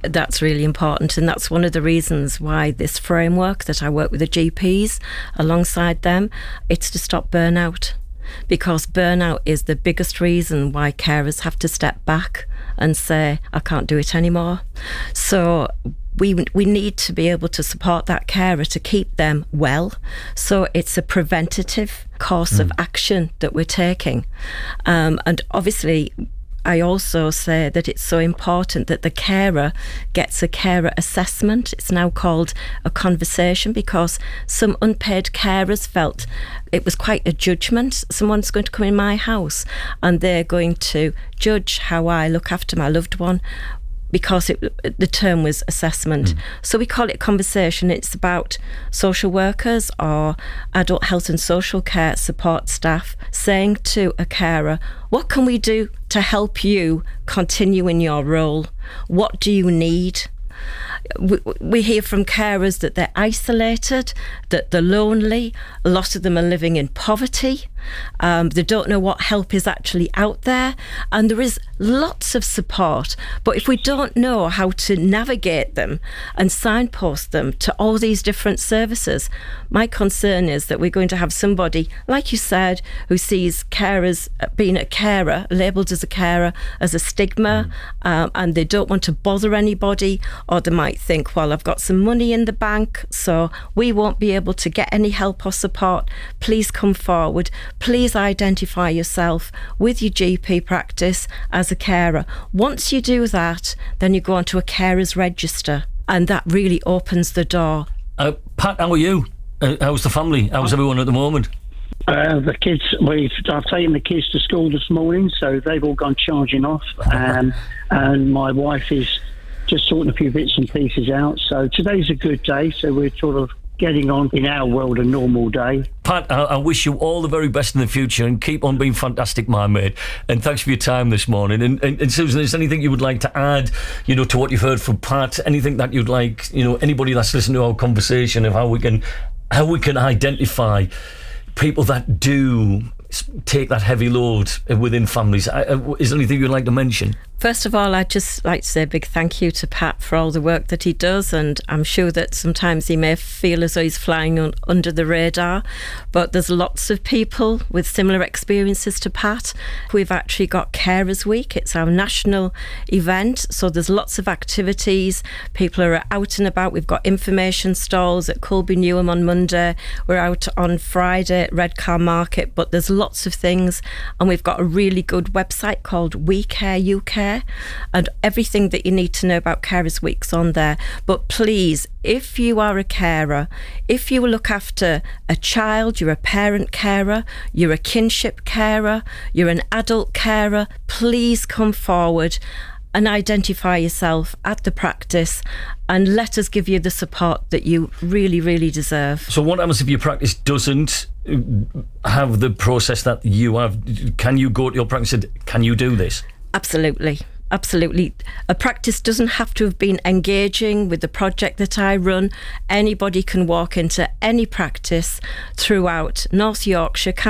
That's really important, and that's one of the reasons why this framework that I work with the GPs alongside them, it's to stop burnout, because burnout is the biggest reason why carers have to step back and say, I can't do it anymore. So we need to be able to support that carer to keep them well. So it's a preventative course of action that we're taking. And obviously, I also say that it's so important that the carer gets a carer assessment. It's now called a conversation, because some unpaid carers felt it was quite a judgment. Someone's going to come in my house and they're going to judge how I look after my loved one, because the term was assessment. So we call it conversation. It's about social workers or adult health and social care support staff saying to a carer, what can we do to help you continue in your role? What do you need? We hear from carers that they're isolated, that they're lonely. A lot of them are living in poverty. They don't know what help is actually out there, and there is lots of support, but if we don't know how to navigate them and signpost them to all these different services, my concern is that we're going to have somebody, like you said, who sees carers, being a carer, labelled as a carer, as a stigma, and they don't want to bother anybody, or they might think, well, I've got some money in the bank, so we won't be able to get any help or support. Please come forward. Please identify yourself with your GP practice as a carer. Once you do that, then you go onto a carers register, and that really opens the door. Pat, how are you? How's the family? How's everyone at the moment? The kids, I've taken the kids to school this morning, so they've all gone charging off, and my wife is just sorting a few bits and pieces out. So today's a good day, so we're sort of getting on in our world a normal day. Pat, I wish you all the very best in the future, and keep on being fantastic, my mate. And thanks for your time this morning. And Susan, is there anything you would like to add, to what you've heard from Pat? Anything that you'd like, anybody that's listening to our conversation of how we can identify people that do take that heavy load within families? Is there anything you'd like to mention? First of all, I'd just like to say a big thank you to Pat for all the work that he does, and I'm sure that sometimes he may feel as though he's flying under the radar, but there's lots of people with similar experiences to Pat. We've actually got Carers Week. It's our national event, so there's lots of activities. People are out and about. We've got information stalls at Colby Newham on Monday. We're out on Friday at Redcar Market, but there's lots of things, and we've got a really good website called We Care UK, and everything that you need to know about Carers Week's on there. But please, if you are a carer, if you look after a child, you're a parent carer, you're a kinship carer, you're an adult carer, please come forward and identify yourself at the practice, and let us give you the support that you really, really deserve. So what happens if your practice doesn't have the process that you have? Can you go to your practice and say, can you do this? Absolutely. A practice doesn't have to have been engaging with the project that I run. Anybody can walk into any practice throughout North Yorkshire,